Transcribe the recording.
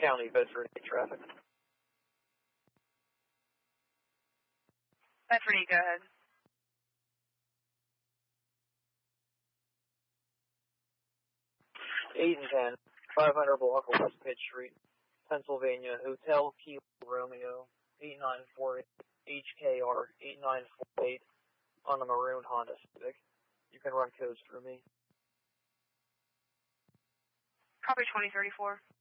County, Bedford traffic. Bedford, go ahead. Eight and 10, 500 block West Pitt Street, Pennsylvania, Hotel Kilo Romeo, 8948 HKR 8948 on a maroon Honda Civic. You can run codes through me. Copy 2034.